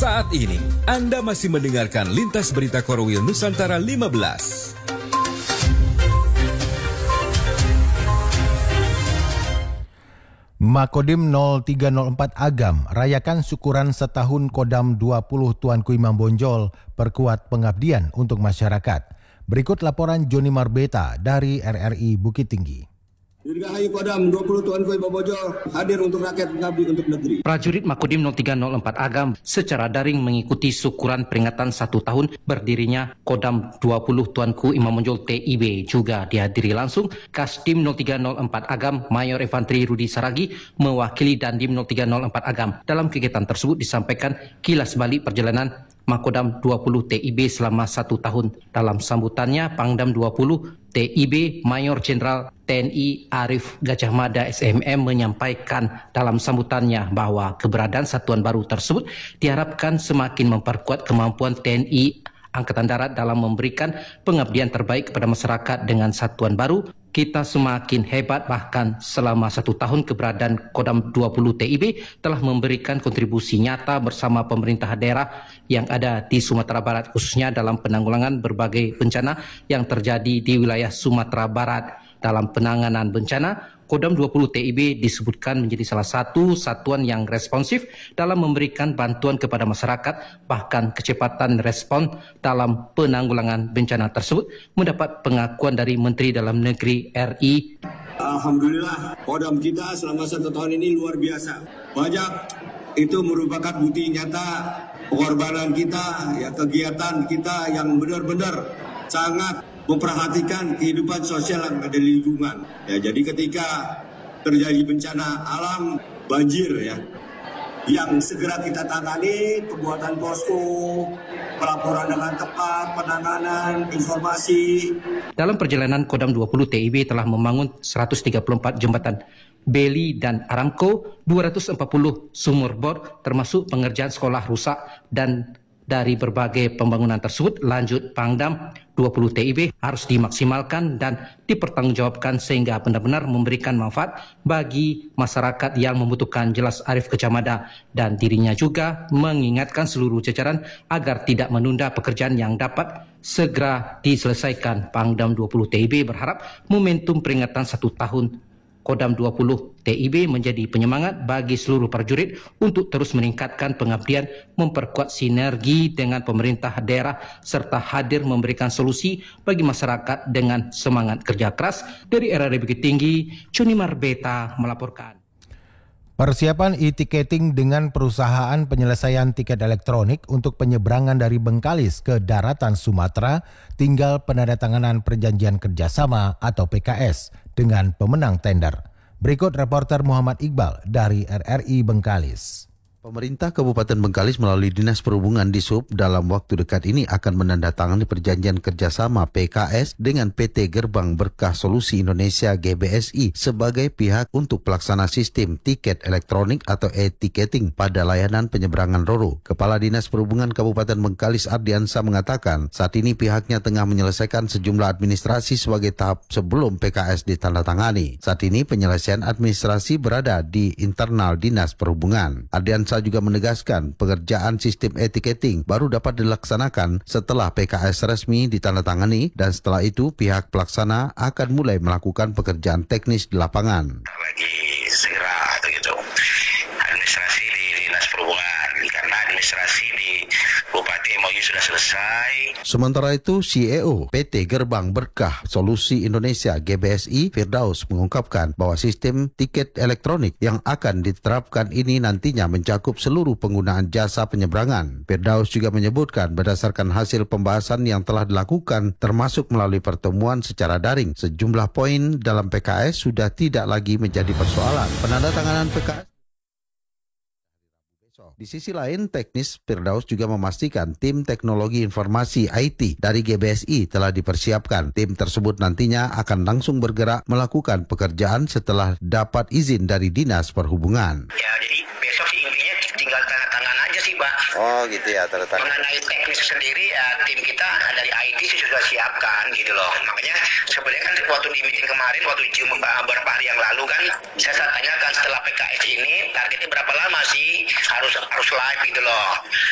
Saat ini, Anda masih mendengarkan Lintas Berita Korwil Nusantara 15. Makodim 0304 Agam rayakan syukuran setahun Kodam 20 Tuanku Imam Bonjol perkuat pengabdian untuk masyarakat. Berikut laporan Joni Marbeta dari RRI Bukit Tinggi. Dirgahayu Kodam 20 Tuanku Imam Bonjol hadir untuk rakyat mengabdi untuk negeri. Prajurit Makodim 0304 Agam secara daring mengikuti syukuran peringatan 1 tahun berdirinya Kodam 20 Tuanku Imam Bonjol TIB. Juga dihadiri langsung Kasdim 0304 Agam Mayor Infanteri Rudi Saragi mewakili Dandim 0304 Agam. Dalam kegiatan tersebut disampaikan kilas balik perjalanan Makodam 20 TIB selama 1 tahun. Dalam sambutannya, Pangdam 20 TIB Mayor Jenderal TNI Arif Gajah Mada SMM menyampaikan dalam sambutannya bahwa keberadaan satuan baru tersebut diharapkan semakin memperkuat kemampuan TNI Angkatan Darat dalam memberikan pengabdian terbaik kepada masyarakat. Dengan satuan baru, kita semakin hebat. Bahkan selama 1 tahun keberadaan Kodam 20 TIB telah memberikan kontribusi nyata bersama pemerintah daerah yang ada di Sumatera Barat, khususnya dalam penanggulangan berbagai bencana yang terjadi di wilayah Sumatera Barat. Dalam penanganan bencana, Kodam 20 TIB disebutkan menjadi salah satu satuan yang responsif dalam memberikan bantuan kepada masyarakat. Bahkan kecepatan respon dalam penanggulangan bencana tersebut mendapat pengakuan dari Menteri Dalam Negeri RI. Alhamdulillah, Kodam kita selama 1 tahun ini luar biasa. Banyak itu merupakan bukti nyata pengorbanan kita, ya, kegiatan kita yang benar-benar sangat memperhatikan kehidupan sosial yang ada di lingkungan. Ya, jadi ketika terjadi bencana alam, banjir ya, yang segera kita tangani, pembuatan posko, pelaporan dengan tepat, penanganan, informasi. Dalam perjalanan Kodam 20 TIB telah membangun 134 jembatan Beli dan Aramco, 240 sumur bor, termasuk pengerjaan sekolah rusak. Dan dari berbagai pembangunan tersebut, lanjut Pangdam 20 TIB harus dimaksimalkan dan dipertanggungjawabkan sehingga benar-benar memberikan manfaat bagi masyarakat yang membutuhkan. Jelas Arif Gajah Mada dan dirinya juga mengingatkan seluruh jajaran agar tidak menunda pekerjaan yang dapat segera diselesaikan. Pangdam 20 TIB berharap momentum peringatan 1 tahun Kodam 20 TIB menjadi penyemangat bagi seluruh prajurit untuk terus meningkatkan pengabdian, memperkuat sinergi dengan pemerintah daerah, serta hadir memberikan solusi bagi masyarakat dengan semangat kerja keras. Dari RRI Bukit Tinggi, Joni Marbeta melaporkan. Persiapan e-ticketing dengan perusahaan penyelesaian tiket elektronik untuk penyeberangan dari Bengkalis ke daratan Sumatera tinggal penandatanganan perjanjian kerjasama atau PKS dengan pemenang tender. Berikut reporter Muhammad Iqbal dari RRI Bengkalis. Pemerintah Kabupaten Bengkalis melalui Dinas Perhubungan Dishub dalam waktu dekat ini akan menandatangani perjanjian kerjasama PKS dengan PT Gerbang Berkah Solusi Indonesia GBSI sebagai pihak untuk pelaksana sistem tiket elektronik atau e-ticketing pada layanan penyeberangan Roro. Kepala Dinas Perhubungan Kabupaten Bengkalis Ardiansa mengatakan saat ini pihaknya tengah menyelesaikan sejumlah administrasi sebagai tahap sebelum PKS ditandatangani. Saat ini penyelesaian administrasi berada di internal Dinas Perhubungan. Ardiansa juga menegaskan pengerjaan sistem e-ticketing baru dapat dilaksanakan setelah PKS resmi ditandatangani dan setelah itu pihak pelaksana akan mulai melakukan pekerjaan teknis di lapangan. Lagi segera gitu administrasi di Dinas Perhubungan karena administrasi di Bupati MOU sudah selesai. Sementara itu CEO PT Gerbang Berkah Solusi Indonesia GBSI Firdaus mengungkapkan bahwa sistem tiket elektronik yang akan diterapkan ini nantinya mencakup seluruh penggunaan jasa penyeberangan. Firdaus juga menyebutkan berdasarkan hasil pembahasan yang telah dilakukan termasuk melalui pertemuan secara daring, sejumlah poin dalam PKS sudah tidak lagi menjadi persoalan. Penandatanganan PKS. Di sisi lain, teknis Firdaus juga memastikan tim teknologi informasi IT dari GBSI telah dipersiapkan. Tim tersebut nantinya akan langsung bergerak melakukan pekerjaan setelah dapat izin dari Dinas Perhubungan. Ya, jadi besok sih intinya tinggal tanda tangan aja sih, Pak. Oh gitu ya, tanda tangan. Mengenai teknis sendiri, ya, tim kita dari IT sih sudah siapkan gitu loh. Makanya sebenarnya kan waktu di meeting kemarin, waktu Zoom beberapa hari yang lalu kan, saya tanyakan setelah PKS ini targetnya berapa lama sih harus live gitu loh.